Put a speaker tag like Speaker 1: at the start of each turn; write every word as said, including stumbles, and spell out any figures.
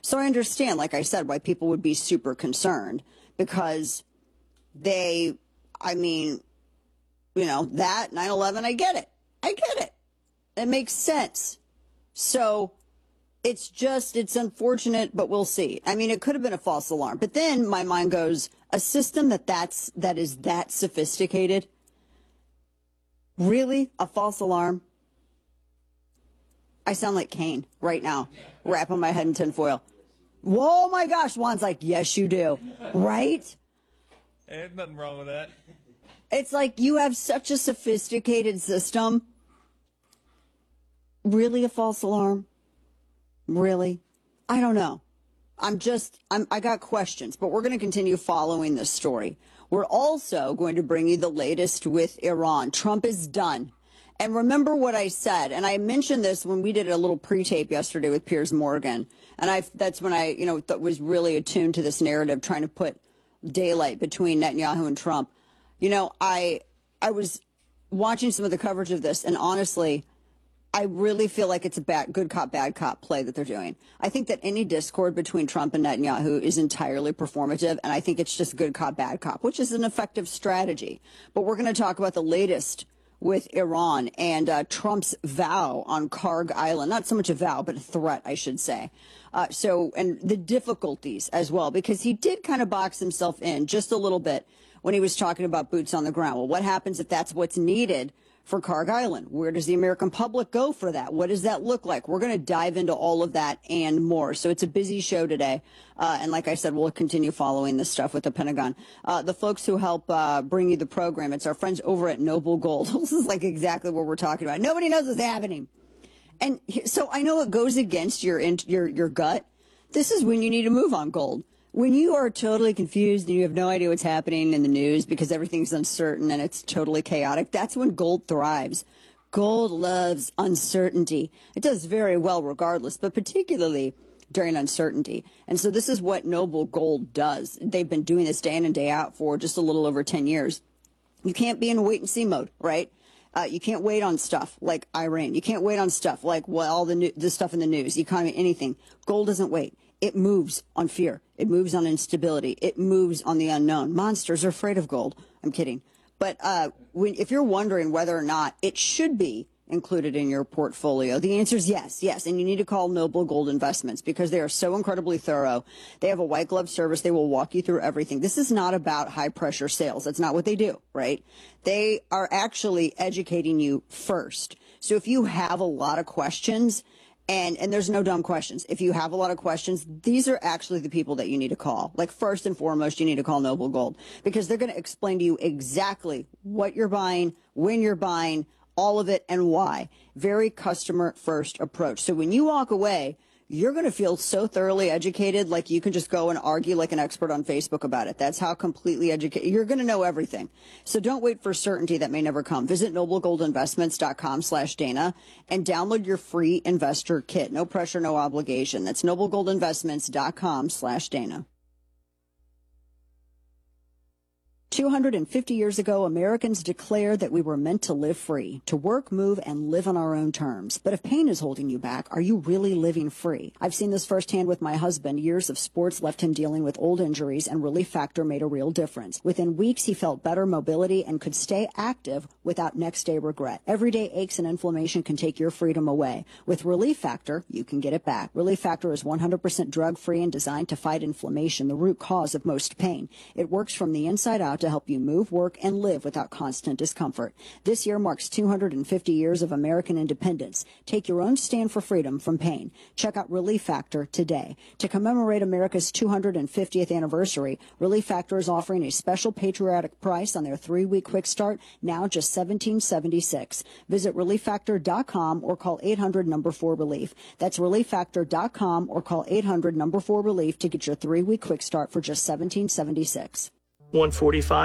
Speaker 1: So I understand, like I said, why people would be super concerned because they, I mean, you know, that nine eleven, I get it. I get it. It makes sense. So it's just, it's unfortunate, but we'll see. I mean, it could have been a false alarm. But then my mind goes, a system that that's, that is that sophisticated, really? A false alarm? I sound like Kane right now, wrapping my head in tinfoil. Whoa, my gosh. Juan's like, yes, you do. Right?
Speaker 2: There's nothing wrong with that.
Speaker 1: It's like you have such a sophisticated system. Really a false alarm? Really? I don't know. I'm just, I'm, I got questions, but we're going to continue following this story. We're also going to bring you the latest with Iran. Trump is done. And remember what I said, and I mentioned this when we did a little pre-tape yesterday with Piers Morgan, and I that's when I, you know, th- was really attuned to this narrative, trying to put daylight between Netanyahu and Trump. You know, I I was watching some of the coverage of this, and honestly, I really feel like it's a bad, good cop, bad cop play that they're doing. I think that any discord between Trump and Netanyahu is entirely performative, and I think it's just good cop, bad cop, which is an effective strategy. But we're going to talk about the latest with Iran and uh, Trump's vow on Karg Island. Not so much a vow, but a threat, I should say. Uh, so, and the difficulties as well, because he did kind of box himself in just a little bit when he was talking about boots on the ground. Well, what happens if that's what's needed for Karg Island? Where does the American public go for that? What does that look like? We're going to dive into all of that and more. So it's a busy show today. Uh, and like I said, we'll continue following this stuff with the Pentagon. Uh, the folks who help uh, bring you the program, it's our friends over at Noble Gold. This is like exactly what we're talking about. Nobody knows what's happening. And so I know it goes against your, your, your gut. This is when you need to move on gold. When you are totally confused and you have no idea what's happening in the news because everything's uncertain and it's totally chaotic, that's when gold thrives. Gold loves uncertainty. It does very well regardless, but particularly during uncertainty. And so this is what Noble Gold does. They've been doing this day in and day out for just a little over ten years. You can't be in wait and see mode, right? Uh, you can't wait on stuff like Iran. You can't wait on stuff like well, all the, new, the stuff in the news, the economy, anything. Gold doesn't wait. It moves on fear. It moves on instability. It moves on the unknown. Monsters are afraid of gold. I'm kidding. But uh, when, if you're wondering whether or not it should be included in your portfolio, the answer is yes, yes. And you need to call Noble Gold Investments because they are so incredibly thorough. They have a white glove service. They will walk you through everything. This is not about high pressure sales. That's not what they do, right? They are actually educating you first. So if you have a lot of questions, And and there's no dumb questions. If you have a lot of questions, these are actually the people that you need to call. Like first and foremost, you need to call Noble Gold because they're going to explain to you exactly what you're buying, when you're buying, all of it, and why. Very customer first approach. So when you walk away, you're going to feel so thoroughly educated, like you can just go and argue like an expert on Facebook about it. That's how completely educated. You're going to know everything. So don't wait for certainty that may never come. Visit noblegoldinvestments.com slash Dana and download your free investor kit. No pressure, no obligation. That's noblegoldinvestments.com slash Dana. two hundred fifty years ago, Americans declared that we were meant to live free, to work, move, and live on our own terms. But if pain is holding you back, are you really living free? I've seen this firsthand with my husband. Years of sports left him dealing with old injuries, and Relief Factor made a real difference. Within weeks, he felt better mobility and could stay active without next-day regret. Everyday aches and inflammation can take your freedom away. With Relief Factor, you can get it back. Relief Factor is one hundred percent drug-free and designed to fight inflammation, the root cause of most pain. It works from the inside out to help you move, work, and live without constant discomfort. This year marks two hundred fifty years of American independence. Take your own stand for freedom from pain. Check out Relief Factor today. To commemorate America's two hundred fiftieth anniversary, Relief Factor is offering a special patriotic price on their three-week quick start, now just seventeen seventy-six. Visit relief factor dot com or call eight hundred number four relief. That's relief factor dot com or call eight hundred number four relief to get your three-week quick start for just seventeen seventy-six.
Speaker 3: one forty-five